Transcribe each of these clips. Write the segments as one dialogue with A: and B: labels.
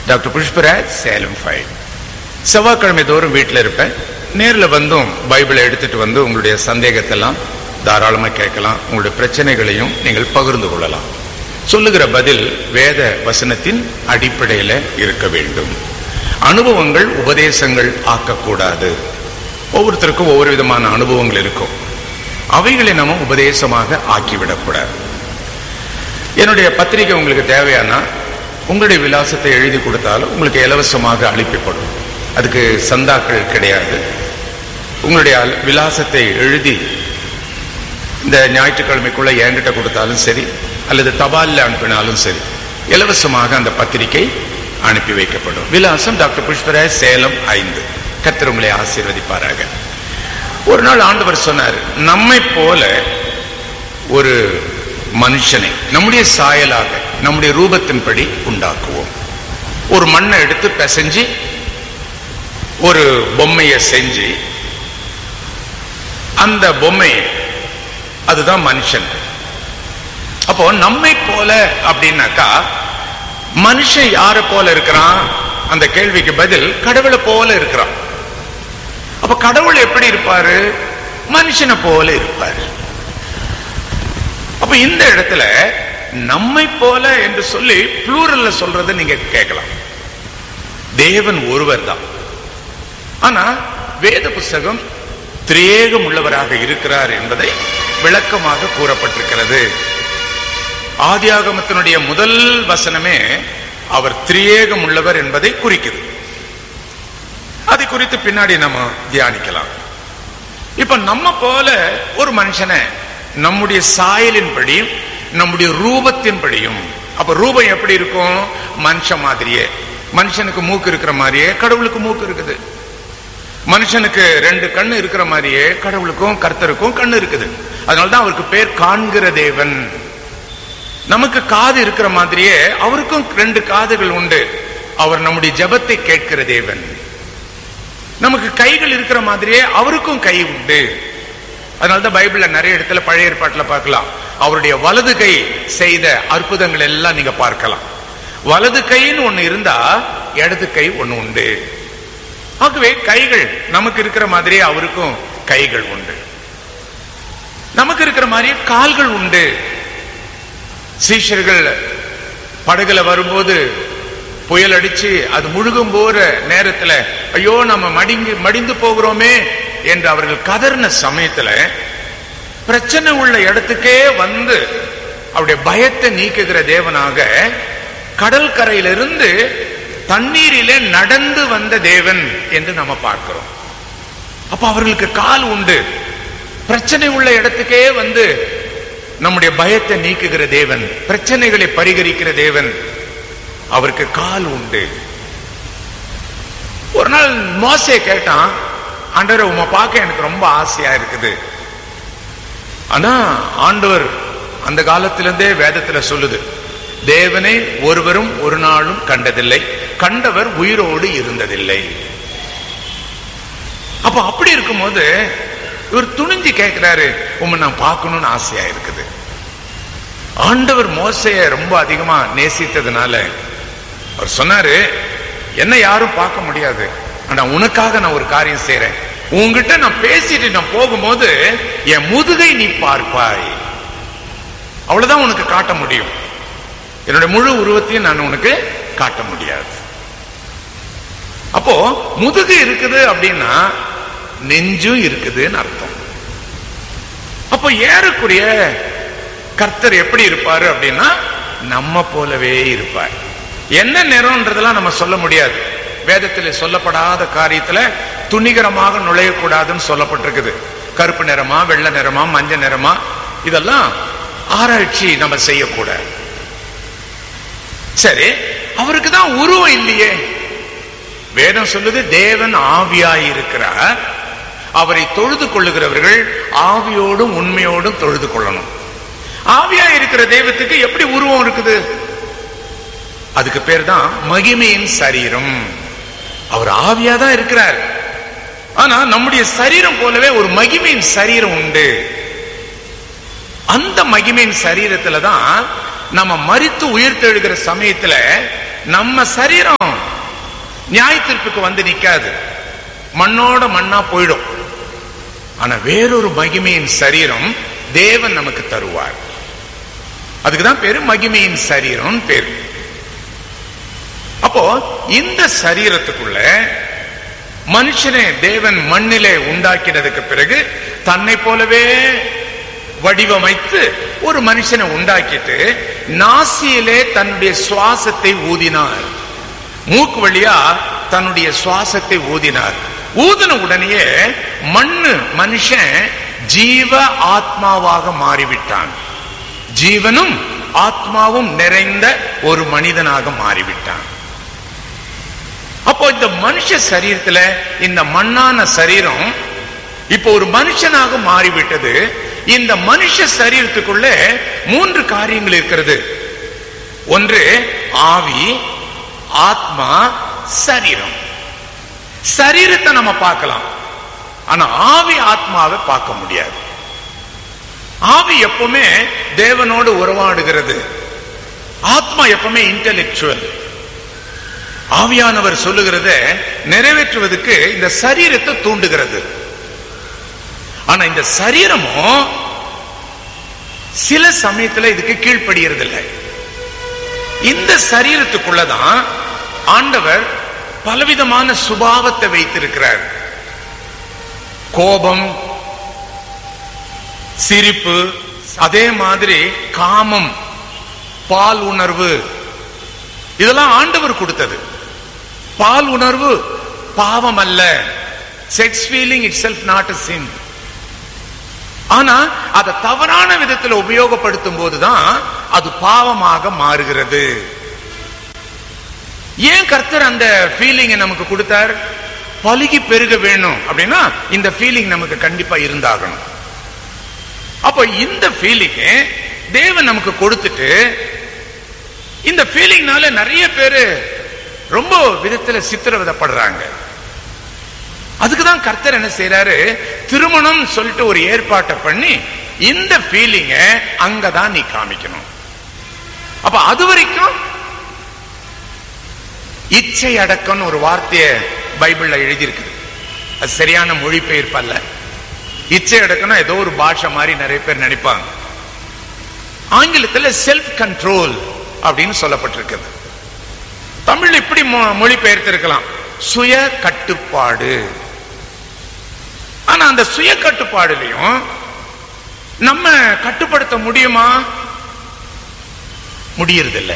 A: Doctor Pushparaj, Salem 5. செவ்வாய்க்கிழமை தோறும் வீட்டில் இருப்பேன். நேரில் வந்தும் பைபிளை எடுத்துட்டு வந்து உங்களுடைய சந்தேகத்தெல்லாம் தாராளமாக கேட்கலாம். உங்களுடைய பிரச்சனைகளையும் நீங்கள் பகிர்ந்து கொள்ளலாம். சொல்லுகிற பதில் வேத வசனத்தின் அடிப்படையில் இருக்க வேண்டும். அனுபவங்கள் உபதேசங்கள் ஆக்கக்கூடாது. ஒவ்வொருத்தருக்கும் ஒவ்வொரு விதமான அனுபவங்கள் இருக்கும். அவைகளை நம்ம உபதேசமாக ஆக்கிவிடக்கூடாது. என்னுடைய பத்திரிகை உங்களுக்கு தேவையானா உங்களுடைய விலாசத்தை எழுதி கொடுத்தாலும் உங்களுக்கு இலவசமாக அளிக்கப்படும். அதுக்கு சந்தாக்கள் கிடையாது. உங்களுடைய விலாசத்தை எழுதி இந்த ஞாயிற்றுக்கிழமைக்குள்ள என்கிட்ட கொடுத்தாலும் சரி, அல்லது தபாலில் அனுப்பினாலும் சரி, இலவசமாக அந்த பத்திரிகை அனுப்பி வைக்கப்படும். விலாசம் டாக்டர் புஷ்பராஜ், சேலம் 5. கர்த்தர் உங்களை ஆசீர்வதிப்பாராக. ஒரு நாள் ஆண்டவர் சொன்னார், நம்மை போல ஒரு மனுஷனை நம்முடைய சாயலாக நம்முடைய ரூபத்தின்படி உண்டாக்குவோம். ஒரு மண்ணை எடுத்து பிசைஞ்சு ஒரு பொம்மையை செஞ்சு அந்த பொம்மை அதுதான் மனுஷன். அப்போ நம்மை போல அப்படின்னாக்கா மனுஷன் யாரை போல இருக்கிறான்? அந்த கேள்விக்கு பதில் கடவுளை போல இருக்கிறான். அப்ப கடவுள் எப்படி இருப்பாரு? மனுஷனை போல இருப்பாரு. அப்ப இந்த இடத்துல நம்மை போல என்று சொல்லி ப்ளூரல்ல சொல்றதை நீங்க கேட்கலாம். தேவன் ஒருவர் தான். ஆனா வேத புஸ்தகம் திரியேகம் உள்ளவராக இருக்கிறார் என்பதை விளக்கமாக கூறப்பட்டிருக்கிறது. ஆதியாகமத்தினுடைய முதல் வசனமே அவர் திரியேகம் உள்ளவர் என்பதை குறிக்குது. அதை குறித்து பின்னாடி நம்ம தியானிக்கலாம். இப்ப நம்ம போல ஒரு மனுஷனை நம்முடைய சாயலின்படியும் நம்முடைய ரூபத்தின்படியும், அப்ப ரூபம் எப்படி இருக்கும்? மனுஷன் மாதிரியே. மனுஷனுக்கு மூக்கு இருக்கிற மாதிரியே கடவுளுக்கு மூக்கு இருக்குது. மனுஷனுக்கு 2 கண்ணு இருக்கிற மாதிரியே கடவுளுக்கும் கர்த்தருக்கும் கண்ணு இருக்குது. அதனால்தான் அவருக்கு பேர் காண்கிற தேவன். நமக்கு காது இருக்கிற மாதிரியே அவருக்கும் 2 காதுகள் உண்டு. அவர் நம்முடைய ஜெபத்தை கேட்கிற தேவன். நமக்கு கைகள் இருக்கிற மாதிரியே அவருக்கும் கை உண்டு. அதனால்தான் பைபிள்ல நிறைய இடத்துல பழைய ஏற்பாட்டில் பார்க்கலாம், அவருடைய வலது கை செய்த அற்புதங்கள் எல்லாம் நீங்க பார்க்கலாம். வலது கைன்னு ஒண்ணு இருந்தா இடது கை ஒண்ணு உண்டு. ஆகவே கைகள் நமக்கு இருக்கிற மாதிரியே அவருக்கும் கைகள் உண்டு. நமக்கு இருக்கிற மாதிரியே கால்கள் உண்டு. சீஷர்கள் படகுல வரும்போது புயல் அடிச்சு அது முழுகும் போற நேரத்துல ஐயோ நம்ம மடிந்து போகிறோமே என்று அவர்கள் கதறின சமயத்துல பிரச்சனை உள்ள இடத்துக்கே வந்து அவருடைய பயத்தை நீக்குகிற தேவனாக கடல் கரையிலிருந்து தண்ணீரிலே நடந்து வந்த தேவன் என்று நம்ம பார்க்கிறோம். அப்ப அவர்களுக்கு கால் உண்டு. பிரச்சனை உள்ள இடத்துக்கே வந்து நம்முடைய பயத்தை நீக்குகிற தேவன், பிரச்சனைகளை பரிகரிக்கிற தேவன், அவருக்கு கால் உண்டு. ஒரு நாள் மோசே கேட்டான், ஆண்டவரே உம்மை பார்க்க எனக்கு ரொம்ப ஆசையா இருக்குது. ஆனா ஆண்டவர் அந்த காலத்திலிருந்தே வேதத்துல சொல்லுது, தேவனை ஒருவரும் ஒரு நாளும் கண்டதில்லை, கண்டவர் உயிரோடு இருந்ததில்லை. அப்ப அப்படி இருக்கும்போது இவர் துணிஞ்சு கேட்கிறாரு, உம்மை நான் பார்க்கணும்னு ஆசையா இருக்குது. ஆண்டவர் மோசைய ரொம்ப அதிகமா நேசித்ததுனால அவர் சொன்னாரு, என்ன யாரும் பார்க்க முடியாது, ஆனா உனக்காக நான் ஒரு காரியம் செய்யறேன். உன்கிட்ட நான் பேசிட்டு நான் போகும்போது என் முதுகை நீ பார்ப்பாய். அவ்வளவுதான் உனக்கு காட்ட முடியும். என்னுடைய முழு உருவத்தையும் நான் உனக்கு காட்ட முடியாது. அப்போ முதுகு இருக்குது அப்படின்னா நெஞ்சும் இருக்குதுன்னு அர்த்தம். அப்போ ஏறக்குறைய கர்த்தர் எப்படி இருப்பாரு அப்படின்னா நம்ம போலவே இருப்பார். என்ன நிறம்ன்றதெல்லாம் நம்ம சொல்ல முடியாது. வேதத்தில் சொல்லப்படாத காரியத்துல துணிகரமாக நுழையக்கூடாதுன்னு சொல்லப்பட்டிருக்குது. கருப்பு நிறமா, வெள்ளை நிறமா, மஞ்சள் நிறமா, இதெல்லாம் ஆராய்ச்சி நம்ம செய்யக்கூடாது. சரி, அவருக்கு தான் உருவம் இல்லையே. வேதம் சொல்லுது தேவன் ஆவியாய் இருக்கிறார், அவரை தொழுது கொள்ளுகிறவர்கள் ஆவியோடும் உண்மையோடும் தொழுது கொள்ளணும். ஆவியாய் இருக்கிற தெய்வத்துக்கு எப்படி உருவம் இருக்குது? அதுக்கு பேர் தான் மகிமையின் சரீரம். அவர் ஆவியா தான் இருக்கிறார். ஆனா நம்முடைய சரீரம் போலவே ஒரு மகிமையின் சரீரம் உண்டு. அந்த மகிமையின் சரீரத்துல தான் நம்ம மரித்து உயிர்த்தெழுகிற சமயத்துல நம்ம சரீரம் நியாய தீர்ப்புக்கு வந்து நிக்காது, மண்ணோட மண்ணா போயிடும். ஆனா வேறொரு மகிமையின் சரீரம் தேவன் நமக்கு தருவார். அதுக்குதான் பேரு மகிமையின் சரீரம் பேரு. அப்போ இந்த சரீரத்துக்குள்ள மனுஷனை தேவன் மண்ணிலே உண்டாக்கினதுக்கு பிறகு தன்னை போலவே வடிவமைத்து ஒரு மனுஷனை உண்டாக்கிட்டு நாசியிலே தன்னுடைய சுவாசத்தை ஊதினார். மூக்கு வழியா தன்னுடைய சுவாசத்தை ஊதினார். ஊதின உடனேயே மண்ணு மனுஷன் ஜீவ ஆத்மாவாக மாறிவிட்டான். ஜீவனும் ஆத்மாவும் நிறைந்த ஒரு மனிதனாக மாறிவிட்டான். அப்போ இந்த மனுஷ சரீரத்துல இந்த மண்ணான சரீரம் இப்போ ஒரு மனுஷனாக மாறிவிட்டது. இந்த மனுஷ சரீரத்துக்குள்ள 3 காரியங்கள் இருக்கிறது. ஒன்று ஆவி, ஆத்மா, சரீரம். சரீரத்தை நம்ம பார்க்கலாம், ஆனா ஆவி ஆத்மாவை பார்க்க முடியாது. ஆவி எப்பவுமே தேவனோடு உறவாடுகிறது. ஆத்மா எப்பவுமே இன்டெலெக்சுவல். ஆவியானவர் சொல்லுகிறத நிறைவேற்றுவதற்கு இந்த சரீரத்தை தூண்டுகிறது. ஆனா இந்த சரீரமும் சில சமயத்துல இதுக்கு கீழ்ப்படுகிறது இல்லை. இந்த சரீரத்துக்குள்ளதான் ஆண்டவர் பலவிதமான சுபாவத்தை வைத்திருக்கிறார். கோபம், சிரிப்பு, அதே மாதிரி காமம், பால் உணர்வு, இதெல்லாம் ஆண்டவர் கொடுத்தது. பால் உணர்வு பாவம் அல்ல. Sex feeling it self not a sin. ஆனா அதை தவறான விதத்தில் உபயோகப்படுத்தும் போதுதான் அது பாவமாக மாறுகிறது. ஏன் கர்த்தர் அந்த ஃபீலிங்கை நமக்கு கொடுத்தார்? பலுகி பெருக வேணும் அப்படின்னா இந்த ஃபீலிங் நமக்கு கண்டிப்பா இருந்தாகணும். அப்ப இந்த ஃபீலிங் தேவன் நமக்கு கொடுத்துட்டு, இந்த ஃபீலிங்னால நிறைய பேரு ரொம்ப விதத்துல சித்திரவதைப்படுறாங்க. அதுக்குதான் கர்த்தர் என்ன செய்யறாரு, திருமணம் சொல்லிட்டு ஒரு ஏற்பாட்டை பண்ணி இந்த ஃபீலிங்க அங்கதான் நீ காமிக்கணும். அப்ப அது வரைக்கும் இச்சை அடக்கம் ஒரு வார்த்தையை பைபிள்ல எழுதியிருக்குது. அது சரியான மொழிபெயர்ப்பல்ல. இச்சை அடக்கம்னா ஏதோ ஒரு பாஷை மாதிரி நிறைய பேர் நினைப்பாங்க. ஆங்கிலத்தில் செல்ஃப் கண்ட்ரோல் அப்படின்னு சொல்லப்பட்டிருக்கிறது. தமிழ் இப்படி மொழிபெயர்த்து இருக்கலாம், சுய கட்டுப்பாடு. ஆனா அந்த சுய கட்டுப்பாடுலையும் நம்ம கட்டுப்படுத்த முடியுமா? முடியறதில்ல.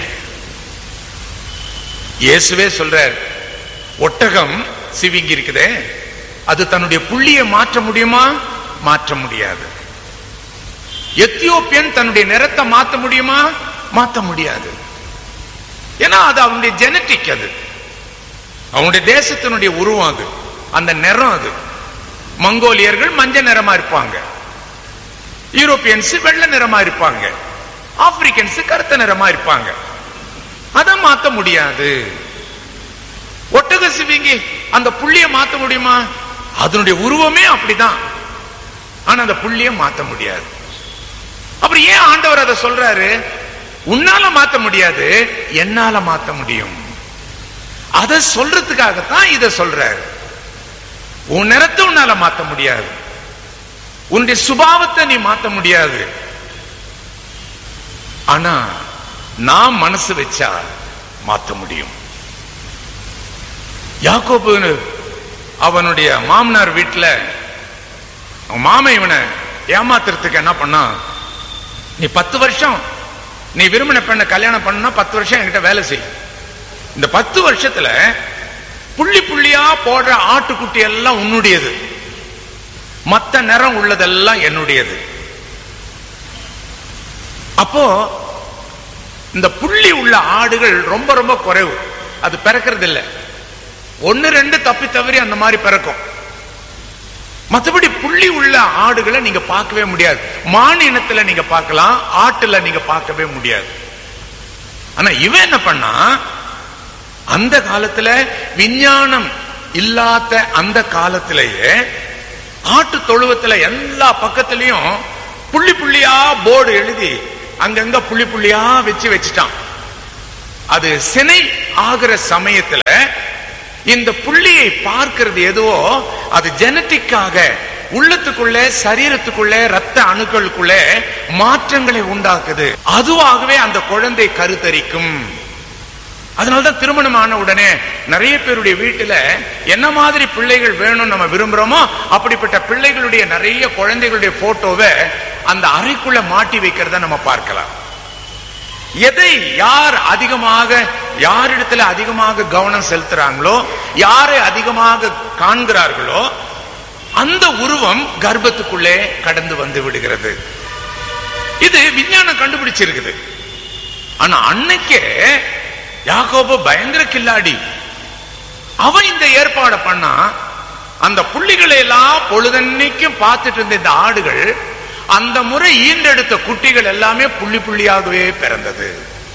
A: இயேசுவே சொல்றார், ஒட்டகம் சிவிங்கி இருக்குதே, அது தன்னுடைய புள்ளியை மாற்ற முடியுமா? மாற்ற முடியாது. எத்தியோப்பியன் தன்னுடைய நிறத்தை மாற்ற முடியுமா? மாற்ற முடியாது. ஏன்னா அது அவனுடைய ஜெனட்டிக், அது அவனுடைய தேசத்தினுடைய உருவம், அது அந்த நிறம். அது மங்கோலியர்கள் மஞ்சள் நிறமா இருப்பாங்க, யூரோப்பியன்ஸ் வெள்ளை நிறமா இருப்பாங்க, ஆப்பிரிக்கன்ஸ் கருத்த நிறமா இருப்பாங்க. அதை மாற்ற முடியாது. ஒட்டக சிவிங்கி அந்த புள்ளிய மாற்ற முடியுமா? அதனுடைய உருவமே அப்படிதான், ஆனா அந்த புள்ளிய மாற்ற முடியாது. அப்புறம் ஏன் ஆண்டவர் அதை சொல்றாரு? உன்னால மாற்ற முடியாது, என்னால மாற்ற முடியும். அதை சொல்றதுக்காகத்தான் இதை சொல்றாரு. உன் நிறத்தை உன்னால மாற்ற முடியாது, உன்னுடைய சுபாவத்தை நீ மாற்ற முடியாது. ஆனா நான் மனசு வச்சா மாற்ற முடியும். யாக்கோபு அவனுடைய மாமனார் வீட்டுல மாமன் இவனை ஏமாத்துறதுக்கு என்ன பண்ணா, நீ 10 வருஷம் நீ விரும்பின பெண்ணை கல்யாணம் பண்ணா 10 வருஷம் என்கிட்ட வேலை செய். இந்த 10 வருஷத்துல புள்ளி புள்ளியா போடுற ஆட்டுக்குட்டி எல்லாம் உன்னுடையது, மத்த நிறம் உள்ளதெல்லாம் என்னுடையது. அப்போ இந்த புள்ளி உள்ள ஆடுகள் ரொம்ப ரொம்ப குறைவு, அது பிறக்கிறது இல்லை. 1-2 தப்பி தவறி அந்த மாதிரி பிறக்கும். மற்றபடி புள்ளி உள்ள ஆடுகளை நீங்க பார்க்கவே முடியாது. மான் இனத்துல நீங்க பார்க்கலாம், ஆட்டுல நீங்க பார்க்கவே முடியாது. ஆனா இவன் என்ன பண்ணா, அந்த காலத்துல விஞ்ஞானம் இல்லாத அந்த காலத்திலேயே ஆட்டு தொழுவத்துல எல்லா பக்கத்திலையும் புள்ளி புள்ளியா போர்டு எழுதி அங்கங்க புள்ளி புள்ளியா வச்சுட்டான். அது சினை ஆகிற சமயத்துல இந்த புள்ளியை பார்க்கிறது எதுவோ அது ஜெனட்டிக்காக உள்ளத்துக்குள்ள, சரீரத்துக்குள்ள, ரத்த அணுக்களுக்குள்ள மாற்றங்களை உண்டாக்குது. அதுவாகவே அந்த குழந்தை கருத்தரிக்கும். அதனால்தான் திருமணமான உடனே நிறைய பேருடைய வீட்டுல என்ன மாதிரி பிள்ளைகள் வேணும் நம்ம விரும்புறோமோ அப்படிப்பட்ட பிள்ளைகளுடைய நிறைய குழந்தைகளுடைய போட்டோவை அந்த அறைக்குள்ள மாட்டி வைக்கிறத நம்ம பார்க்கலாம். எதை யார் அதிகமாக, யாரிடத்துல அதிகமாக கவனம் செலுத்துறாங்களோ, யாரை அதிகமாக காண்கிறார்களோ அந்த உருவம் கர்ப்பத்துக்குள்ளே கடந்து வந்து விடுகிறது. இது விஞ்ஞானம் கண்டுபிடிச்சிருக்குது. ஆனா அன்னைக்கே யாக்கோபு பயங்கர கில்லாடி. அவன் இந்த ஏற்பாடு பண்ணா அந்த புள்ளிகளை எல்லாம் பொழுதன்னைக்கும் பார்த்துட்டு இருந்த இந்த ஆடுகள் அந்த முறை ஈண்டெடுத்த குட்டிகள் எல்லாமே புள்ளி புள்ளியாகவே பிறந்தது.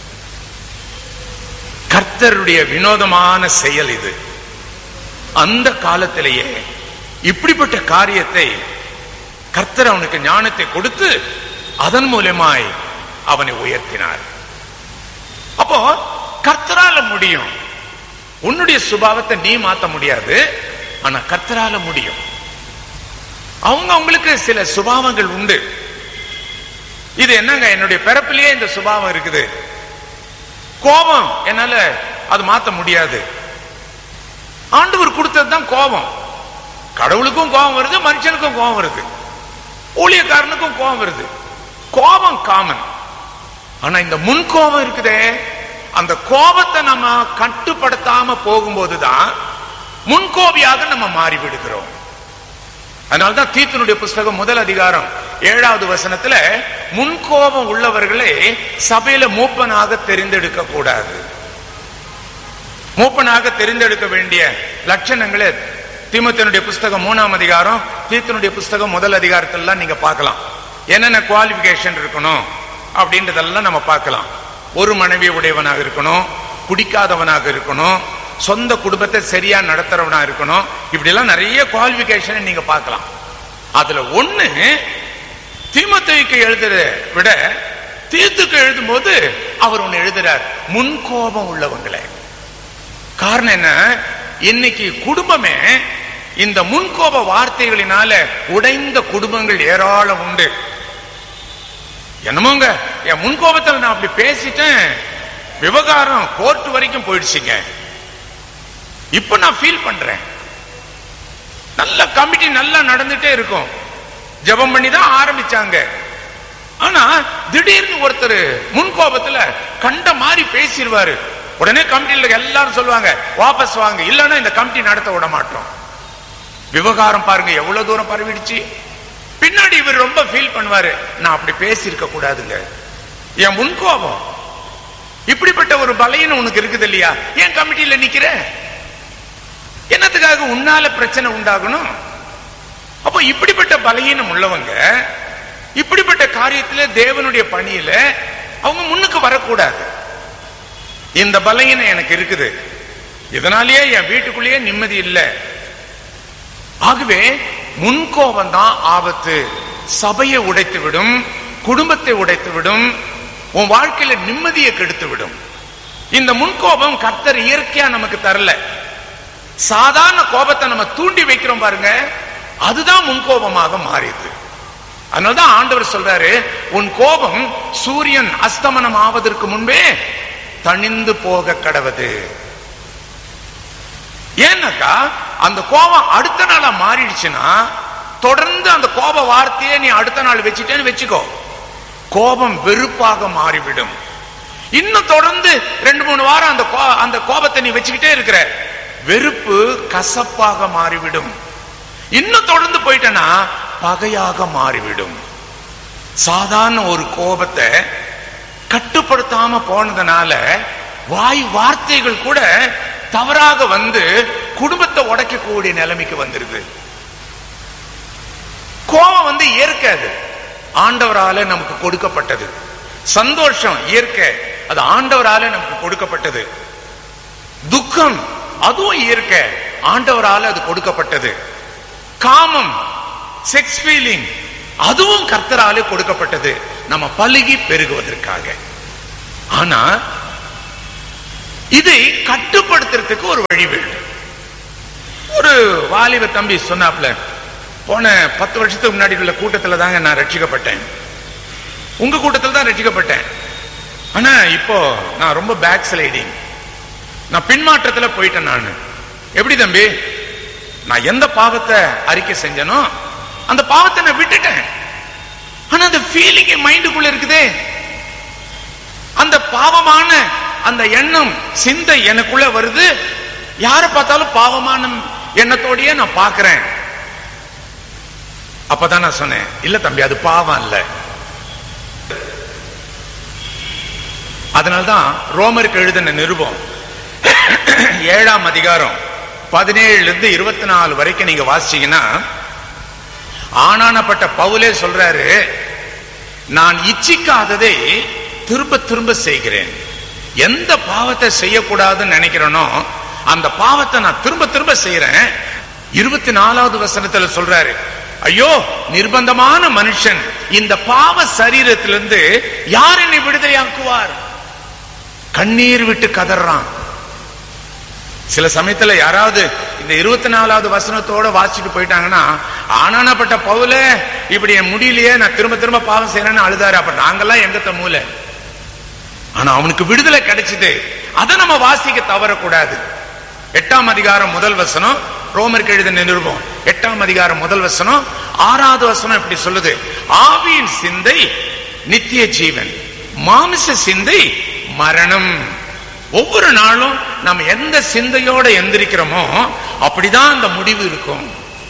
A: கர்த்தருடைய வினோதமான செயல் இது. அந்த காலத்திலேயே இப்படிப்பட்ட காரியத்தை கர்த்தர் அவனுக்கு ஞானத்தை கொடுத்து அதன் மூலமாய் அவனை உயர்த்தினார். அப்போ கர்த்தரால முடியும். உன்னுடைய சுபாவத்தை நீ மாத்த முடியாது, ஆனா கர்த்தரால முடியும். அவங்களுக்கு சில சுபாவங்கள் உண்டு. இது என்னங்க, என்னுடைய பிறப்பிலேயே இந்த சுபாவம் இருக்குது. கோபம் என்னால அது மாத்த முடியாது. ஆண்டவர் கொடுத்ததுதான் கோபம். கடவுளுக்கும் கோபம் வருது, மனுஷனுக்கும் கோபம் வருது, ஊழியக்காரனுக்கும் கோபம் வருது. கோபம் காமன். ஆனா இந்த முன் கோபம் இருக்குதே, அந்த கோபத்தை நம்ம கட்டுப்படுத்தாம போகும்போதுதான் முன்கோபியாக நம்ம மாறி விடுகிறோம். அதனால்தான் தீத்துனுடைய புஸ்தகம் 1 அதிகாரம் 7வது வசனத்துல முன்கோபம் உள்ளவர்களை சபையில மூப்பனாக தெரிந்தெடுக்க கூடாது. மூப்பனாக தெரிந்தெடுக்க வேண்டிய லட்சணங்களை தீமோத்தேயுடைய புஸ்தகம் 3ஆம் அதிகாரம், தீத்துனுடைய புஸ்தகம் 1 அதிகாரத்திலாம் நீங்க பார்க்கலாம். என்னென்ன குவாலிபிகேஷன் இருக்கணும் அப்படின்றதெல்லாம் நம்ம பார்க்கலாம். ஒரு மனைவி உடையவனாக இருக்கணும், குடிக்காதவனாக இருக்கணும், சொந்த குடும்பத்தை சரியா நடத்துறவனா இருக்கணும். இப்படி எல்லாம் நிறைய குவாலிபிகேஷன் நீங்க பார்க்கலாம். அதுல ஒண்ணு தீமோத்தேயுக்கு எழுதுறத விட தீத்துக்கு எழுதும் போது அவர் ஒண்ணு எழுதுறார், முன்கோபம் உள்ளவங்களே. காரணம் என்ன, இன்னைக்கு குடும்பமே இந்த முன்கோப வார்த்தைகளினால உடைந்த குடும்பங்கள் ஏராளம் உண்டு. என்னமோங்க, என் முன்கோபத்தில் நான் அப்படி பேசிட்டேன், விவகாரம் கோர்ட் வரைக்கும் போயிடுச்சுங்க. இப்ப நான் ஃபீல் பண்றேன். நல்ல கமிட்டி நல்லா நடந்துட்டே இருக்கும், ஜெபம் பண்ணி தான் ஆரம்பிச்சாங்க. ஆனா திடீர்னு ஒருத்தர் முன்கோபத்துல கண்ட மாதிரி பேசிடுவாரு. உடனே கமிட்டியில எல்லாரும் சொல்லுவாங்க, வாபஸ் வாங்க, இல்லன்னா இந்த கமிட்டி நடத்த விட மாட்டோம். விவகாரம் பாருங்க எவ்வளவு தூரம் பரவிடுச்சு. பின்னாடி இவர் ரொம்ப ஃபீல் பண்ணுவாரு, நான் அப்படி பேசியிருக்க கூடாதுங்க, என் முன்கோபம். இப்படிப்பட்ட ஒரு பலையன் உனக்கு இருக்குது இல்லையா, ஏன் கமிட்டியில நிக்கிற? என்னத்துக்காக உன்னால பிரச்சனை உண்டாகணும்? அப்போ இப்படிப்பட்ட பலகீனம் உள்ளவங்க இப்படிப்பட்ட காரியத்துல தேவனுடைய பணியில அவங்க முன்னுக்கு வரக்கூடாது. இந்த பலகீனம் எனக்கு இருக்குது, இதனாலேயே என் வீட்டுக்குள்ளேயே நிம்மதி இல்லை. ஆகவே முன்கோபம் தான் ஆபத்து. சபையை உடைத்து விடும், குடும்பத்தை உடைத்து விடும், உன் வாழ்க்கையில நிம்மதியை கெடுத்து விடும். இந்த முன்கோபம் கர்த்தர் இயற்கையா நமக்கு தரல. சாதாரண கோபத்தை நம்ம தூண்டி வைக்கிறோம் பாருங்க, அதுதான் முன்கோபமாக மாறிடுது. அதனாலதான் ஆண்டவர் சொல்றாரு, உன் கோபம் சூரியன் அஸ்தமனம் ஆவதற்கு முன்பே தணிந்து போக கடவது. ஏன்னாக்கா அந்த கோபம் அடுத்த நாளா மாறிடுச்சுன்னா தொடர்ந்து அந்த கோப வார்த்தையை நீ அடுத்த நாள் வச்சுட்டேன்னு வச்சுக்கோ, கோபம் வெறுப்பாக மாறிவிடும். இன்னும் தொடர்ந்து 2-3 வாரம் அந்த கோபத்தை நீ வச்சுக்கிட்டே இருக்கிற, வெறுப்பு கசப்பாக மாறிவிடும். இன்னும் தொடர்ந்து போயிட்டனா பகையாக மாறிவிடும். சாதாரண ஒரு கோபத்தை கட்டுப்படுத்தாம போனதுனால வாய் வார்த்தைகள் கூட தவறாக வந்து குடும்பத்தை உடைக்கக்கூடிய நிலைமைக்கு வந்துருது. கோபம் வந்து இயற்கை, அது ஆண்டவரால நமக்கு கொடுக்கப்பட்டது. சந்தோஷம் இயற்கை, அது ஆண்டவரால நமக்கு கொடுக்கப்பட்டது. துக்கம் அதுவும் இயற்கை, ஆண்டவரால அது கொடுக்கப்பட்டது. காமம், செக்ஸ் ஃபீலிங், அதுவும் கர்த்தராலே கொடுக்கப்பட்டது, நம்ம பலுகி பெருகுவதற்காக. ஆனா இதை கட்டுப்படுத்துறதுக்கு ஒரு வழி வேண்டும். வாலிப தம்பி சொன்னாப்ல, போன 10 வருஷத்துக்கு முன்னாடி உள்ள கூட்டத்துல தாங்க நான் ரட்சிக்கப்பட்டேன், உங்க கூட்டத்துல தான் ரட்சிக்கப்பட்டேன். ஆனா இப்போ நான் ரொம்ப பேக் ஸ்லைடிங், நான் பின்மாற்றத்துல போயிட்டேன். நான் எப்படி தம்பி? நான் எந்த பாவத்தை அறிக்கை செஞ்சனோ அந்த பாவத்தை நான் விட்டுட்டேன். ஆனா அந்த ஃபீலிங் மைண்டுக்குள்ள இருக்குதே, அந்த பாவமான அந்த எண்ணம் சிந்தை எனக்குள்ள வருது. யாரை பார்த்தாலும் பாவமான எண்ணத்தோடயே நான் பார்க்கிறேன். அப்பதான் நான் சொன்னேன், இல்ல தம்பி அது பாவம் இல்ல. அதனால்தான் ரோமருக்கு எழுதின நிருபம் 7ஆம் அதிகாரம் 17 - 24 வரைக்கும் நீங்க வாசிச்சீங்கன்னா, ஆனானப்பட்ட பவுலே சொல்றாரு, நான் இச்சிக்காததை திரும்ப திரும்ப செய்கிறேன். எந்த பாவத்தை செய்யக்கூடாதுன்னு நினைக்கிறேனோ அந்த பாவத்தை நான் திரும்ப திரும்ப செய்யறேன். 24வது வசனத்துல சொல்றாரு, ஐயோ நிர்பந்தமான மனுஷன், இந்த பாவ சரீரத்திலிருந்து யார் என்னை விடுதலையாக்குவார்? கண்ணீர் விட்டு கதறான். சில சமயத்துல யாராவது இந்த 24வது வசனத்தோட வாசிட்டு போயிட்டாங்கன்னா, ஆனானப்பட்ட பவுல இப்படி என் முடியலையே, நான் திரும்ப திரும்ப பாவம் செய்யறேன்னு அழுதாரு. அப்ப நாங்கெல்லாம் எங்கத்த மூல? ஆனா அவனுக்கு விடுதலை கிடைச்சது. அதை நம்ம வாசிக்க தவறக்கூடாது. 8ஆம் அதிகாரம் 1 வசனம், ரோமருக்கு எழுதின நிருபம் 8ஆம் அதிகாரம் 1 வசனம், 6வது வசனம் இப்படி சொல்லுது, ஆவியின் சிந்தை நித்திய ஜீவன், மாமிச சிந்தை மரணம். ஒவ்வொரு நாளும் நம்ம எந்த சிந்தையோட எந்திரிக்கிறோமோ அப்படிதான் அந்த முடிவு இருக்கும்.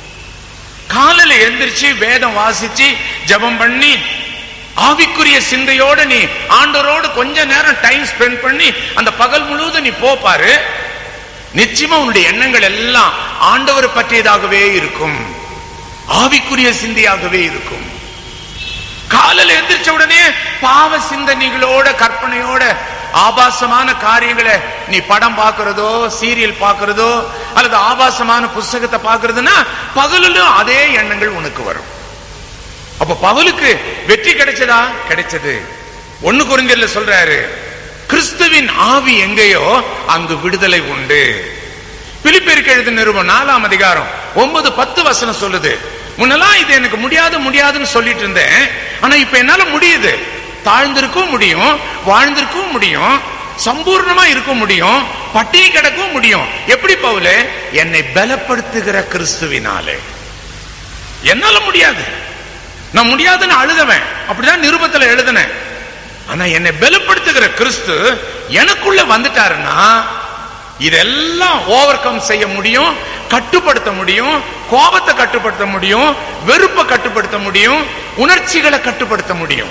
A: காலையில எந்திரிச்சு வேதம் வாசிச்சு ஜெபம் பண்ணி ஆவிக்குரிய சிந்தையோட நீ ஆண்டவரோடு கொஞ்ச நேரம் டைம் ஸ்பெண்ட் பண்ணி அந்த பகல் முழுவதும் நீ போப்பாரு, நிச்சயமா உன்னுடைய எண்ணங்கள் எல்லாம் ஆண்டவர் பற்றியதாகவே இருக்கும், ஆவிக்குரிய சிந்தையாகவே இருக்கும். காலையில எந்திரிச்ச உடனே பாவ சிந்தனைகளோட கற்பனையோட ஆபாசமான காரியங்களை நீ படம் பார்க்கிறதோ சீரியல் பார்க்கிறதோ அல்லது ஆபாசமான புஸ்தகத்தை பார்க்கிறதுனா பகலிலும் அதே எண்ணங்கள் உனக்கு வரும். அப்ப பவுலுக்கு வெற்றி கிடைச்சதா? கிடைச்சது. 1 கொரிந்தியர்ல சொல்றாரு, கிறிஸ்துவின் ஆவி எங்கேயோ அங்கு விடுதலை உண்டு. பிலிப்பியருக்கு எழுதின நிருபம் 4ஆம் அதிகாரம் 9, 10 வசனம் சொல்லுது, முன்னெல்லாம் இது எனக்கு முடியாதுன்னு சொல்லிட்டு இருந்தேன், ஆனா இப்ப என்னால முடியுது. தாழ்ந்திருக்கவும் முடியும், வாழ்ந்திருக்கவும் முடியும், சம்பூர்ணமா இருக்க முடியும், பட்டினி கிடக்கவும் முடியும். எப்படி பவுலே? என்னை பலப்படுத்துகிற கிறிஸ்துவினாலே. என்னால முடியாது, நான் முடியாதுன்னு அழுதவன், அப்படிதான் நிருபத்துல எழுதினேன். ஆனா என்னை பலப்படுத்துகிற கிறிஸ்து எனக்குள்ள வந்துட்டாருன்னா இதெல்லாம் ஓவர் கம் செய்ய முடியும், கட்டுப்படுத்த முடியும், கோபத்தை கட்டுப்படுத்த முடியும், வெறுப்பை கட்டுப்படுத்த முடியும், உணர்ச்சிகளை கட்டுப்படுத்த முடியும்.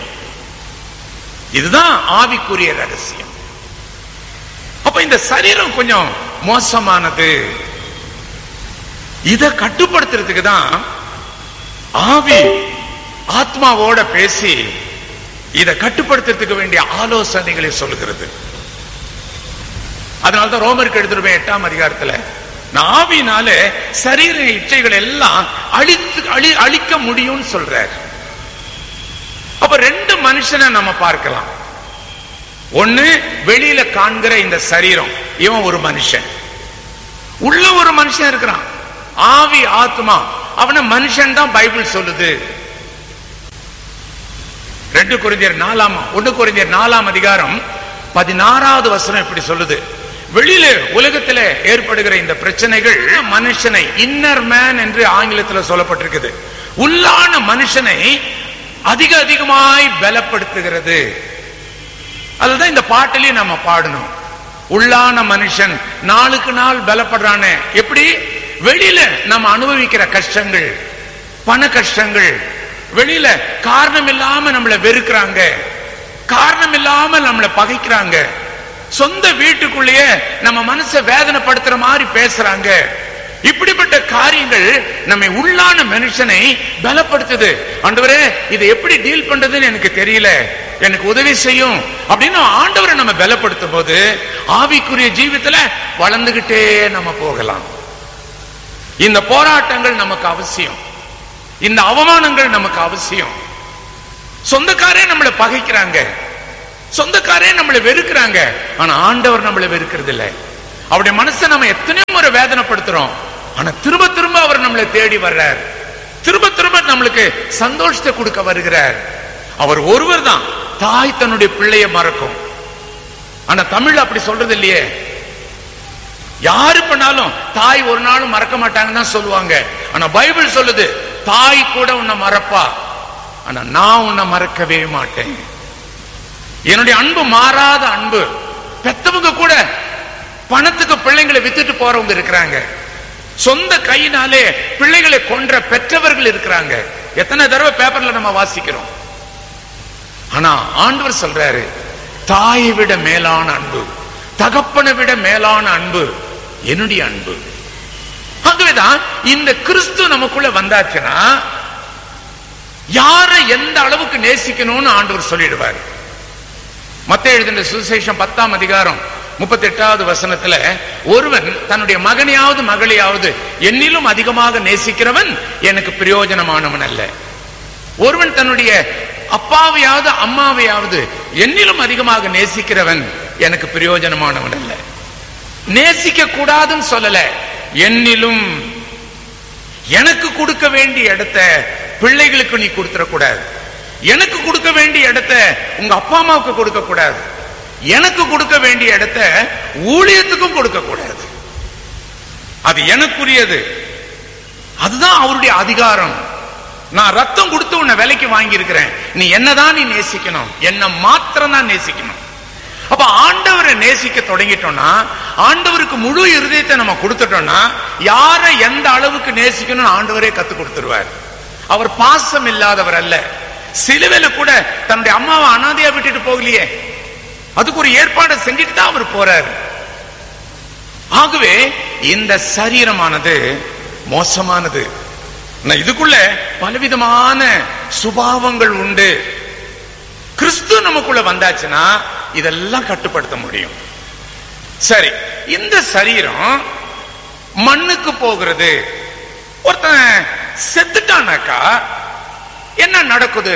A: இதுதான் ஆவிக்குரிய ரகசியம். அப்ப இந்த சரீரம் கொஞ்சம் மோசமானது, இத கட்டுப்படுத்துறதுக்கு தான் ஆவி ஆத்மாவோட பேசி இதை கட்டுப்படுத்துறதுக்கு வேண்டிய ஆலோசனைகளை சொல்லுகிறது. அதனால்தான் ரோமருக்கு எழுதின 8ஆம் அதிகாரத்துல நான் ஆவியினால சரீர இச்சைகள் எல்லாம் அழிக்க முடியும்னு சொல்றார். அப்ப 2 மனுஷனை நம்ம பார்க்கலாம். ஒண்ணு வெளியில காண்கிற இந்த சரீரம், இவன் ஒரு மனுஷன். உள்ள ஒரு மனுஷன் இருக்கிறான், ஆவி ஆத்மா, அவன மனுஷன் தான் பைபிள் சொல்லுது. 1 கொரிந்தியர் 4ஆம் அதிகாரம் 16வது வசனம் இப்படி சொல்லுது, வெளியில உலகத்துல ஏற்படுகிற இந்த பிரச்சனைகள் மனுஷனை, இன்னர் மேன் என்று ஆங்கிலத்தில் சொல்லப்பட்டிருக்குது, உள்ளான மனுஷனை அதிகமாய் பலப்படுத்துகிறது. அதுதான் இந்த பாட்டிலேயே நம்ம பாடணும். உள்ளான மனுஷன் நாளுக்கு நாள் பலப்படுறானே. எப்படி? வெளியில நம்ம அனுபவிக்கிற கஷ்டங்கள், பண கஷ்டங்கள், வெளியில காரணம் இல்லாம நம்மளை வெறுக்கிறாங்க, காரணம் இல்லாம நம்மளை பகைக்கிறாங்க, சொந்த வீட்டுக்குள்ளேயே நம்ம மனசை வேதனைப்படுத்துற மாதிரி பேசுறாங்க. இப்படிப்பட்ட காரியங்கள் நம்ம உள்ளான மனுஷனை பலப்படுத்துது. ஆண்டவரே இதை எப்படி டீல் பண்றதுன்னு எனக்கு தெரியல, எனக்கு உதவி செய்யும் அப்படின்னு ஆண்டவரை நம்ம பலப்படுத்தும் போது ஆவிக்குரிய ஜீவிதத்துல வளர்ந்துகிட்டே நம்ம போகலாம். இந்த போராட்டங்கள் நமக்கு அவசியம், இந்த அவமானங்கள் நமக்கு அவசியம். சொந்தக்காரே நம்மளை பகைக்கிறாங்க, சொந்தக்காரே நம்மளை வெறுக்கிறாங்க, ஆனா ஆண்டவர் நம்மளை வெறுக்கிறது இல்லை. அவருடைய மனசை நம்ம எத்தனையோ முறை வேதனைப்படுத்துறோம், ஆனா திரும்ப திரும்ப அவர் நம்மளை தேடி வர்றார், திரும்ப திரும்ப நம்மளுக்கு சந்தோஷத்தை கொடுக்க வருகிறார். அவர் ஒருவர் தான் தாய் தன்னுடைய பிள்ளையை மறக்கும். ஆனா தமிழ் அப்படி சொல்றது இல்லையே. யாரு பண்ணாலும் தாய் ஒரு நாளும் மறக்க மாட்டாங்கன்னு தான் சொல்லுவாங்க. ஆனா பைபிள் சொல்லுது தாய் கூட உன்னை மறப்பா, ஆனா நான் உன்னை மறக்கவே மாட்டேன். என்னுடைய அன்பு மாறாத அன்பு. பெத்தவங்க கூட பணத்துக்கு பிள்ளைங்களை வித்துட்டு போறவங்க இருக்கிறாங்க. சொந்த கையினாலே பிள்ளைகளை கொன்ற பெற்றவர்கள் இருக்கிறாங்க. எத்தனை தடவை பேப்பர்ல நம்ம வாசிக்கிறோம். ஆனா ஆண்டவர் சொல்றாரு, தாயை விட மேலான அன்பு, தகப்பனை விட மேலான அன்பு என்னுடைய அன்பு. ஆகவேதான் இந்த கிறிஸ்து நமக்குள்ள வந்தாச்சுன்னா யாரை எந்த அளவுக்கு நேசிக்கணும்னு ஆண்டவர் சொல்லிடுவார். மத்தேயு எழுதின சுவிசேஷம் 10ஆம் அதிகாரம் 38வது வசனத்துல, ஒருவன் தன்னுடைய மகனையாவது மகளையாவது என்னிலும் அதிகமாக நேசிக்கிறவன் எனக்கு பிரயோஜனமானவன் அல்ல. ஒருவன் தன்னுடைய அப்பாவையாவது அம்மாவையாவது என்னிலும் அதிகமாக நேசிக்கிறவன் எனக்கு பிரயோஜனமானவன் அல்ல. நேசிக்க கூடாதுன்னு சொல்லல, என்னிலும். எனக்கு கொடுக்க வேண்டிய இடத்த பிள்ளைகளுக்கு நீ கொடுத்துடக்கூடாது. எனக்கு கொடுக்க வேண்டிய இடத்த உங்க அப்பா அம்மாவுக்கு கொடுக்க கூடாது. எனக்கு கொடுக்க வேண்டிய இடத்த ஊழியத்துக்கும் கொடுக்க கூடாது. அது எனக்குரியது. அதுதான் அவருடைய அதிகாரம். நான் ரத்தம் கொடுத்து உன்னை விலைக்கு வாங்கி இருக்கிறேன், நீ என்னதான் நீ நேசிக்கணும், என்ன மாத்திரம் தான் நேசிக்கணும். அப்ப ஆண்டவரை நேசிக்க தொடங்கிட்டோம்னா, ஆண்டவருக்கு முழு இருதயத்தை நம்ம கொடுத்துட்டோம்னா, யாரை எந்த அளவுக்கு நேசிக்கணும் ஆண்டவரே கத்து கொடுத்துருவார். அவர் பாசம் இல்லாதவர் அல்ல. சிலுவையில கூட தன்னுடைய அம்மாவை அனாதையா விட்டுட்டு போகலையே, அதுக்கு ஒரு ஏற்பாடு செஞ்சுட்டு தான் அவர் போறார். ஆகவே இந்த சரீரமானது மோசமானது. இதுக்குள்ள பலவிதமான சுபாவங்கள் உண்டு. கிறிஸ்து நமக்குள்ள வந்தாச்சுன்னா இதெல்லாம் கட்டுப்படுத்த முடியும். சரி, இந்த சரீரம் மண்ணுக்கு போகிறது. ஒருத்தன் செத்துட்டானாக்கா என்ன நடக்குது?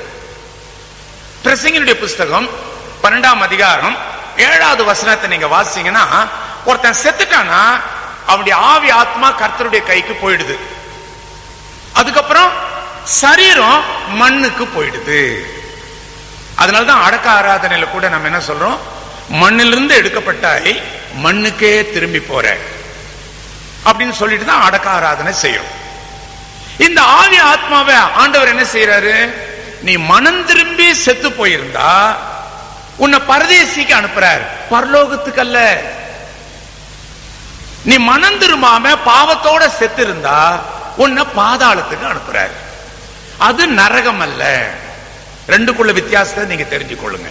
A: பிரசங்கினுடைய புஸ்தகம் 12ஆம் அதிகாரம் 7வது வசனத்தை நீங்க வாசிங்கன்னா, ஒருத்தன் செத்துட்டானா அவனுடைய ஆவி ஆத்மா கர்த்தருடைய கைக்கு போயிடுது. அதுக்கப்புறம் சரீரம் மண்ணுக்கு போயிடுது. அதனாலதான் அடக்க ஆராதனையில கூட நம்ம என்ன சொல்றோம், மண்ணிலிருந்து எடுக்கப்பட்டாய் மண்ணுக்கே திரும்பி போற அப்படின்னு சொல்லிட்டு தான் அடக்க ஆராதனை செய்யும். இந்த ஆவி ஆத்மாவை ஆண்டவர் என்ன செய்யறாரு, நீ மனம் திரும்பி செத்து போயிருந்தா உன்னை பரதேசிக்கு அனுப்புறார், பரலோகத்துக்கு அல்ல. நீ மனம் திரும்பாம பாவத்தோட செத்து இருந்தா உன்னை பாதாளத்துக்கு அனுப்புறார். அது நரகம் அல்ல. ரெண்டுக்குள்ள வித்தியாசத்தை நீங்க தெரிஞ்சு கொள்ளுங்க.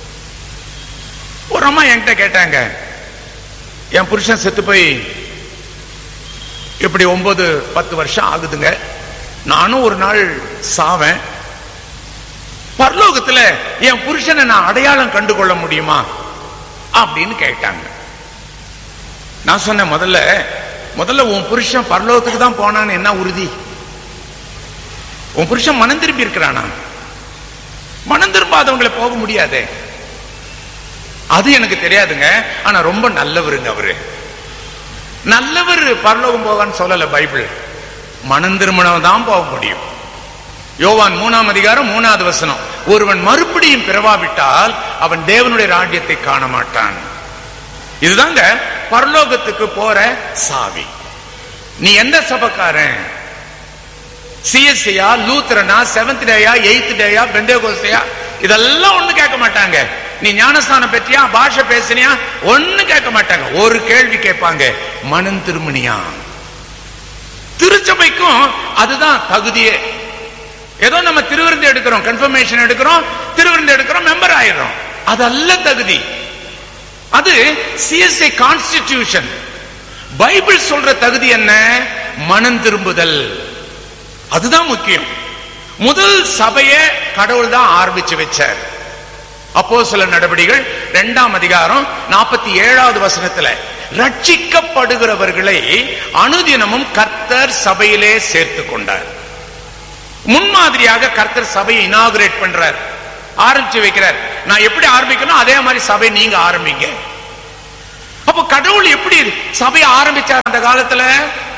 A: ஒரு அம்மா என்கிட்ட கேட்டாங்க, என் புருஷன் செத்து போய் இப்படி 9-10 வருஷம் ஆகுதுங்க, நானும் ஒரு நாள் சாவேன், பரலோகத்துல என் புருஷனை நான் அடையாளம் கண்டு கொள்ள முடியுமா அப்படின்னு கேட்டாங்க. நான் சொன்னேன், முதல்ல உன் புருஷன் பரலோகத்துக்கு தான் போனான்னு என்ன உறுதி? உன் புருஷன் மனம் திரும்பி இருக்கிறானா? மனம் திரும்பாதவங்களை போக முடியாது. அது எனக்கு தெரியாதுங்க. ஆனா ரொம்ப நல்லவருங்க அவரு. நல்லவர் பரலோகம் போகான்னு சொல்லல பைபிள். மனம் திருமணம் தான் போக முடியும். யோவான் 3ஆம் அதிகாரம் 3வது வசனம், ஒருவன் மறுபடியும் பிறவாவிட்டால் அவன் தேவனுடைய ராஜ்யத்தை காண மாட்டான். இதுதாங்க பரலோகத்துக்கு போற சாவி. நீ எந்த சபைக்காரன்? சிஎஸ்சியா, லூத்தரனா, செவன்த் டேயா, எய்த் டேயா, பெந்தேகோஸ்தையா, இதெல்லாம் ஒண்ணு கேட்க மாட்டாங்க. நீ ஞானஸ்தானம் பெற்றியா, பாஷை பேசினியா, ஒண்ணு கேட்க மாட்டாங்க. ஒரு கேள்வி கேட்பாங்க, மனம் திருமணியா? திருச்சபைக்கும் அதுதான் தகுதியே. ஏதோ நம்ம திருவிருந்து எடுக்கிறோம், கன்ஃபர்மேஷன் எடுக்கிறோம், திருவிருந்து எடுக்கிறோம், மெம்பர் ஆயிடுறோம், அதல்ல தகுதி. அது சிஎஸ்ஐ கான்ஸ்டிடியூஷன். பைபிள் சொல்ற தகுதி என்ன? மனம் திரும்புதல். அதுதான் முக்கியம். முதல் சபையை கடவுள் தான் ஆரம்பிச்சு வச்சார். அப்போஸ்தலர் நடபடிகள் 2ஆம் அதிகாரம் 47வது வசனத்துல, ரட்சிக்கப்படுகிறவர்களை அனுதினமும் கர்த்தர் சபையிலே சேர்த்து கொண்டார். முன்மாதிரியாக கர்த்தர் சபையை இனாகுரேட் பண்றார், ஆரம்பிச்சு வைக்கிறார். நான் எப்படி ஆரம்பிக்கணும் அதே மாதிரி சபை நீங்க ஆரம்பிங்க. அப்ப கடவுள் எப்படி சபையை ஆரம்பிச்சார்? அந்த காலத்துல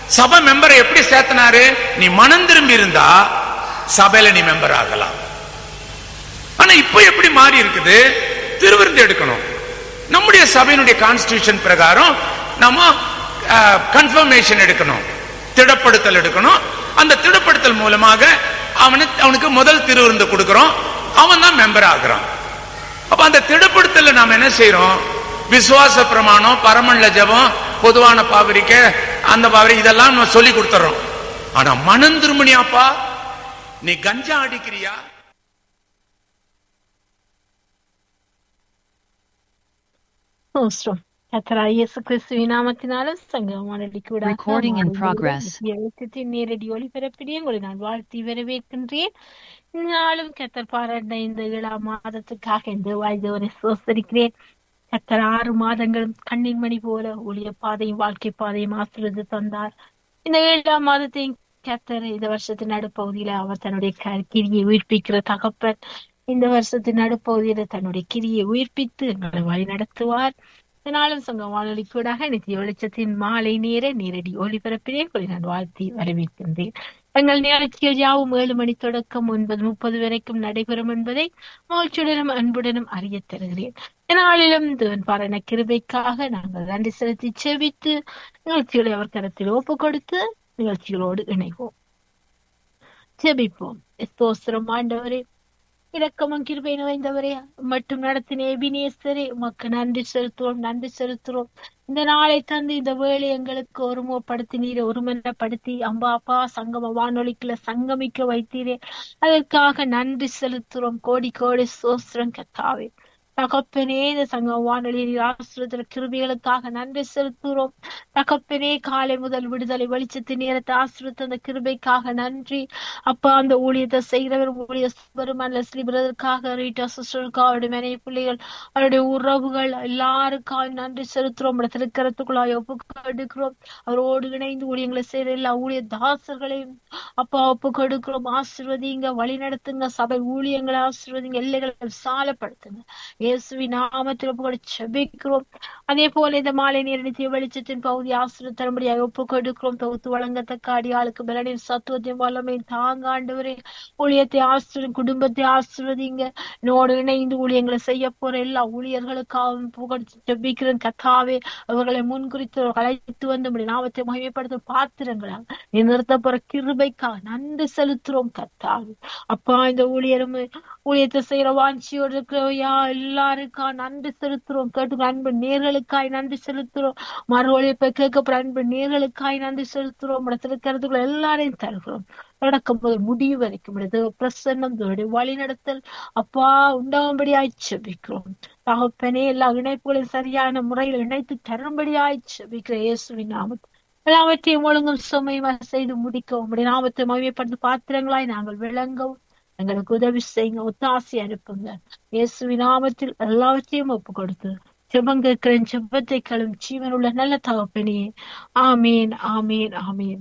A: சபை மெம்பரை எப்படி சேர்த்தனாரு? நீ மனம் திரும்பி இருந்தா சபையில நீ மெம்பர் ஆகலாம். ஆனா இப்ப எப்படி மாறி இருக்குது? திருவிருந்து எடுக்கணும். நம்முடைய சபையினுடைய கான்ஸ்டிடியூஷன் பிரகாரம் நம்ம கன்ஃபர்மேஷன் எடுக்கணும், திடப்படுத்தல் எடுக்கணும். அந்த திடப்படுத்தல் மூலமாக அவனுக்கு முதல் திருவிருந்து கொடுக்கிறோம், அவன் தான் மெம்பர் ஆகிறான். அப்ப அந்த திடப்படுத்தல நாம என்ன செய்யறோம்? விசுவாச பிரமாணம், பரமண்ல ஜபம், பொதுவான பாவரிக்க, அந்த பாவரி, இதெல்லாம் நம்ம சொல்லி கொடுத்துறோம். ஆனா மனம் திருமணியாப்பா, நீ கஞ்சா அடிக்கிறியா?
B: கர்த்தராகிய இயேசு கிறிஸ்துவின் நாமத்தினாலும் சங்கமத்தின் நேரடி ஒளிபரப்பிலே உங்களை நான் வாழ்த்தி வரவேற்கின்றேன். நாளும் கர்த்தர் பாராட்ட இந்த 7ஆம் மாதத்துக்காக இந்த வாய்தவரை சோசரிக்கிறேன். கர்த்தர் 6 மாதங்களும் கண்ணின் மணி போல ஊழிய பாதையும் வாழ்க்கை பாதையும் ஆசீர்வதித்து தந்தார். இந்த 7ஆம் மாதத்தையும் கர்த்தர் இந்த வருஷத்தின் நடுப்பகுதியில அவர் தன்னுடைய கிரியை உயிர்ப்பிக்கிற தகப்பன். இந்த வருஷத்தின் நடுப்பகுதியில தன்னுடைய கிரியை உயிர்ப்பித்து எங்களை வழி நடத்துவார். இதனாலும் சங்க வானொலி கூடாக நித்திய வெளிச்சத்தின் மாலை நேர நேரடி ஒளிபரப்பிலே நான் வாழ்த்தி வரவேற்கின்றேன். எங்கள் நிகழ்ச்சிகள் யாவும் 7 மணி தொடக்கம் 9:30 வரைக்கும் நடைபெறும் என்பதை மகிழ்ச்சியுடனும் அன்புடனும் அறிய தருகிறேன். நாளிலும் தேவன் பாராட்ட கிருபைக்காக நாங்கள் நன்றி செலுத்தி செபித்து நிகழ்ச்சிகளை அவர் கரத்தில் ஒப்பு கொடுத்து நிகழ்ச்சிகளோடு இணைவோம். ஜெபிப்போம். ஸ்தோத்திரம் ஆண்டவரே, இரக்கமும் கிருபை நிறைந்தவரே, மட்டும் நடத்தின எபினேசரே, உமக்கு நன்றி செலுத்துறோம். இந்த நாளை தந்து இந்த வேளை எங்களுக்கு ஒருமுகப்படுத்தினீரே, ஒருமனப்படுத்தி அம்பா அப்பா சங்கம வானொலிக்குள்ள சங்கமிக்க வைத்தீரே, அதற்காக நன்றி செலுத்துறோம். கோடி கோடி ஸ்தோத்திரம் கர்த்தாவே. தகப்பனே, இந்த சங்க வானொலியில் ஆசீர்வதித்த கிருபைகளுக்காக நன்றி செலுத்துகிறோம். தகப்பனே, காலை முதல் விடுதலை வெளிச்சத்தின் நேரத்தை ஆசீர்வதித்த அந்த கிருபைக்காக நன்றி அப்பா. அந்த ஊழியத்தை செய்கிறவர் ரீட்டா சிஸ்டருக்கா, அவருடைய மனைவி பிள்ளைகள், அவருடைய உறவுகள் எல்லாருக்காக நன்றி செலுத்துறோம். திருக்கரத்துக்குள்ளாய் ஒப்பு கொடுக்கிறோம். அவரோடு இணைந்து ஊழியங்களை செய்கிற எல்லா ஊழிய தாசர்களையும் அப்பா ஒப்பு கொடுக்கிறோம். ஆசீர்வதிங்க, வழி நடத்துங்க, சபை ஊழியங்களை ஆசீர்வதிங்க, எல்லைகளை விசாலப்படுத்துங்க. இயேசுவின் நாமத்தில் ஒப்பு கொடுத்து ஜெபிக்கிறோம். அதே போல இந்த மாலை நேர நித்திய வெளிச்சத்தின் பகுதி ஆசீர்வாதம் தரும்படியாக ஒப்பு கொடுக்கிறோம். தொகுத்து வழங்கத்தக்க அடியாளுக்கு பலனின் சத்துவத்தையும் வல்லமையும் தாங்க ஆண்டவரே. ஊழியத்தை ஆசீர்வதிங்க, குடும்பத்தை ஆசீர்வதிங்க. என்னோடு இணைந்து ஊழியங்களை செய்ய போற எல்லா ஊழியர்களுக்காகவும் புகழ்ச்சி ஜெபிக்கிறேன் கர்த்தாவே. அவர்களை முன்குறித்து அழைத்து வந்து நாமத்தை மகிமைப்படுத்தும் பாத்திரங்களாக நிறுத்த போற கிருபைக்காக நன்றி செலுத்துறோம் கர்த்தாவே. அப்பா, இந்த ஊழியத்தை செய்யற வாஞ்சியோடு இருக்கிறவையா எல்லாருக்கா நன்றி செலுத்துறோம். கேட்டு அன்பு நேர்களுக்காய் நன்றி செலுத்துறோம். மறு ஒழிப்பை கேட்கப்படுற அன்பு நேர்களுக்காய் நன்றி செலுத்துறோம். திருக்கரத்துக்குள்ள எல்லாரையும் தருகிறோம். நடக்கும் போது முடிவு வரைக்கும் பிரசன்னம் வழி நடத்தல் அப்பா உண்டாகும்படியாய் ஜெபிக்கிறோம். தகப்பனே, எல்லா இணைப்புகளையும் சரியான முறையில் இணைத்து தரும்படியாய் ஜெபிக்கிற இயேசுவின் நாமத்தில் எல்லாவற்றையும் ஒழுங்கும் சுமையுமா செய்து முடிக்கவும் உம்முடைய நாமத்தை மகிமைப்படுத்த பாத்திரங்களாய் நாங்கள் விளங்கவும் எங்களுக்கு உதவி செய்யுங்க, ஒத்தாசி அனுப்புங்க. இயேசுவின் நாமத்தில் எல்லாவற்றையும் ஒப்பு கொடுத்து ஜெபம் கேட்கிறேன். ஜெபத்தை களும் ஜீவனுள்ள நல்ல தகப்பனே, ஆமீன், ஆமீன், ஆமீன்.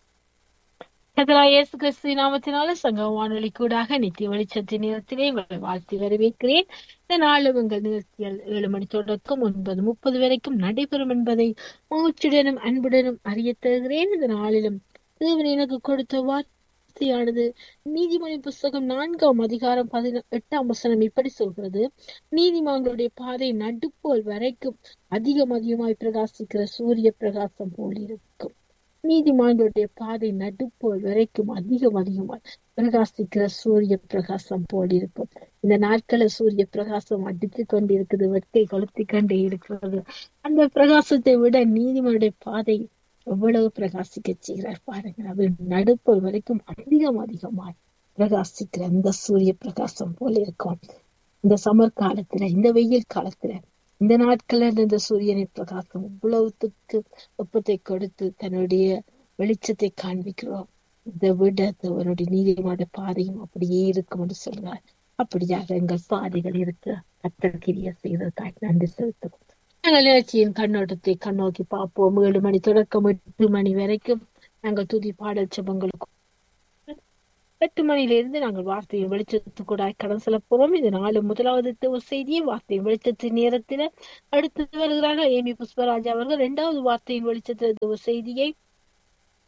B: இயேசு கிறிஸ்து நாமத்தினால சங்க வானொலி கூடாக நித்திய வெளிச்சத்தின் நேரத்திலே உங்களை வாழ்த்தி வரவேற்கிறேன். இந்த நாளும் உங்கள் நிகழ்ச்சிகள் 7 மணி தொடக்கம் 9:30 வரைக்கும் நடைபெறும் என்பதை மகிழ்ச்சியுடனும் அன்புடனும் அறிய தருகிறேன். இந்த நாளிலும் தேவன் எனக்கு கொடுத்த வார்த்தையானது நீதிமொழி புஸ்தகம் 4ஆம் அதிகாரம் 18ஆம் வசனம் இப்படி சொல்கிறது: நீதிமான்களுடைய பாதை நடுப்போல் வரைக்கும் அதிகமாய் பிரகாசிக்கிற சூரிய பிரகாசம் போல் இருக்கும். நீதிமான்களுடைய பாதை நடுப்போல் வரைக்கும் அதிகமாய் பிரகாசிக்கிற சூரிய பிரகாசம் போல் இருக்கும். இந்த நாட்கள சூரிய பிரகாசம் அடித்து கொண்டு இருக்குது, வெட்டை கொளுத்தி கொண்டே இருக்கிறது. அந்த பிரகாசத்தை விட நீதிமானுடைய பாதை எவ்வளவு பிரகாசிக்க செய்கிறார் பாருங்க. அது நடுப்போல் வரைக்கும் அதிகமாய் பிரகாசிக்கிற அந்த சூரிய பிரகாசம் போல இருக்கும். இந்த சமர் காலத்துல, இந்த வெயில் காலத்துல, இந்த நாட்கள்ல இந்த சூரியனின் பிரகாசம் இவ்வளவுத்துக்கு வெப்பத்தை கொடுத்து தன்னுடைய வெளிச்சத்தை காண்பிக்கிறோம். இதை விட அவருடைய நீதிமான பாதையும் அப்படியே இருக்கும் என்று சொல்றார். அப்படியாக எங்கள் பாதைகள் இருக்கு. கர்த்தர் கிரியை செய்வதற்காக நன்றி செலுத்துவோம். நாங்கள் நிகழ்ச்சியின் கண்ணோட்டத்தை கண்ணோக்கி பார்ப்போம். 7 மணி தொடக்கம் 8 மணி வரைக்கும் நாங்கள் துதி பாடல் ஜெபங்களுக்கு 8 மணியிலிருந்து நாங்கள் வார்த்தையின் வெளிச்சத்து கூட கடன் செல்ல போறோம். இது நாலு முதலாவது ஒரு செய்தியை வார்த்தையின் வெளிச்சத்தின் நேரத்துல அடுத்து வருகிறார்கள் ஏமி புஷ்பராஜ் அவர்கள். 2வது வார்த்தையின் வெளிச்சத்துல ஒரு செய்தியை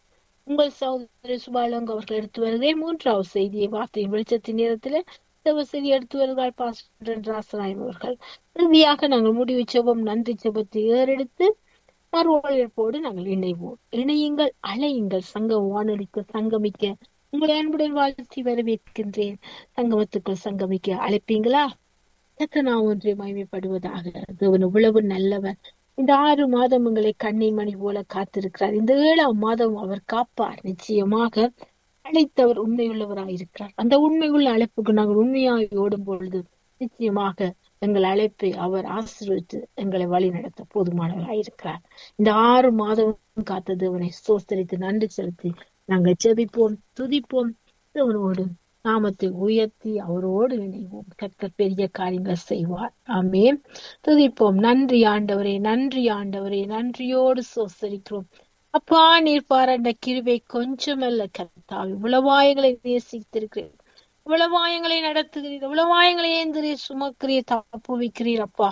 B: உங்கள் சகோதரி சுபாலங்க அவர்கள் எடுத்து வருகிறேன். மூன்றாவது செய்தியை வார்த்தையின் வெளிச்சத்தின் நேரத்தில் செய்தி எடுத்து வருகிறார் பாஸ்டர் ராசநாயம் அவர்கள். இறுதியாக நாங்கள் முடிவு செபம் நன்றி செபத்தை ஏறெடுத்து மறுவழிப்போடு நாங்கள் இணைவோம். இணையுங்கள், அலையுங்கள், சங்க வானொலிக்கு சங்கமிக்க உங்களை அன்புடன் வாழ்த்தி வரவேற்கின்றேன். சங்கமத்துக்குள் சங்கமிக்க அழைப்பீங்களா? நான் ஒன்றை மகிமைப்படுவதாக. தேவன் இவ்வளவு நல்லவர். இந்த 6 மாதம் உங்களை கண்ணை மணி போல காத்திருக்கிறார். இந்த 7ஆம் மாதம் அவர் காப்பார். நிச்சயமாக அழைத்தவர் உண்மையுள்ளவராயிருக்கிறார். அந்த உண்மையுள்ள அழைப்புக்கு நாங்கள் உண்மையாய் ஓடும் பொழுது நிச்சயமாக எங்கள் அழைப்பை அவர் ஆசீர்வதித்து எங்களை வழி நடத்த போதுமானவராயிருக்கிறார். இந்த 6 மாதம் காத்த தேவனை ஸ்தோத்திரித்து நன்றி செலுத்தி நாங்கள் ஜெபிப்போம், துதிப்போம். தேவனோடு நாமத்தை உயர்த்தி அவரோடு இணைவோம். கர்த்தர் பெரிய காரியங்கள் செய்வார். ஆமென். துதிப்போம். நன்றி ஆண்டவரே, நன்றி ஆண்டவரே, நன்றியோடு சோசரிக்கிறோம். அப்பா, நீர் பாராட்ட கிருபை கொஞ்சமல்ல கர்த்தாவே. இவ்வளவாயங்களை நேசித்திருக்கிறேன், இவ்வளவாயங்களை நடத்துகிறீர், இவ்வளவாயங்களை ஏந்திரீர், சுமக்கிறீர், தப்புவிக்கிறீர். அப்பா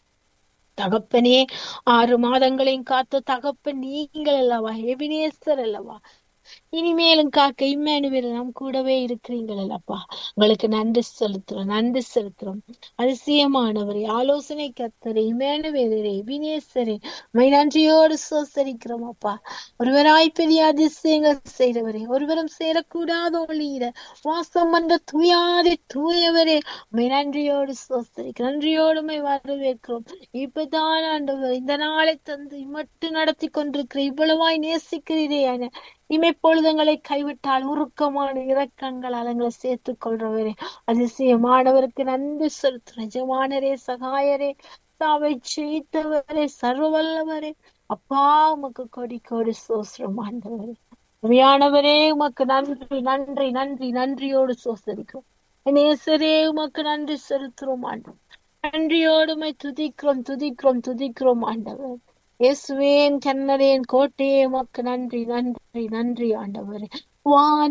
B: தகப்பனே, 6 மாதங்களையும் காத்த தகப்பன் நீங்கள் அல்லவா, எபினேசர் அல்லவா. இனிமேலும் காக்க இம்மானுவேல் நம் கூடவே இருக்கிறீங்கள் அல்லப்பா. உங்களுக்கு நன்றி செலுத்துறோம், நன்றி செலுத்துறோம். அதிசயமானவரே, ஆலோசனை கர்த்தரே, இம்மானுவேலரே, எபினேசரே, மை நன்றியோடு சோசரிக்கிறோம் அப்பா. ஒருவராய் பெரிய அதிசயங்கள் செய்தவரே, ஒருவரும் சேரக்கூடாத ஒளியிட வாசம் வந்த தூயாதே தூயவரே, மை நன்றியோடு சோசரிக்கிறோம், நன்றியோடு மை வரவேற்கிறோம். இப்பதான் ஆண்டவர் இந்த நாளை தந்து மட்டும் நடத்தி கொண்டிருக்கிற இவ்வளவாய் நேசிக்கிறீரே. இமைப்பொழுதுங்களை கைவிட்டால் உருக்கமான இரக்கங்கள் அலங்களை சேர்த்துக் கொள்றவரே, அதிசயமானவருக்கு நன்றி செலுத்து. நிஜமானரே, சகாயரே, சாவை ஜெயித்தவரே, சர்வ வல்லவரே, அப்பா உமக்கு கொடி கொடி சோஸ்திரம் ஆண்டவரே. உண்மையானவரே, உமக்கு நன்றி நன்றி நன்றி நன்றியோடு சோசரிக்கிறோம். நேசரே, உமக்கு நன்றி செலுத்துறோம் ஆண்டவர். நன்றியோடு துதிக்கிறோம் துதிக்கிறோம் துதிக்கிறோம் ஆண்டவர். இயேசுவே, கன்னடேன் கோட்டையே, உமக்கு நன்றி நன்றி நன்றி ஆண்டவரே. வான்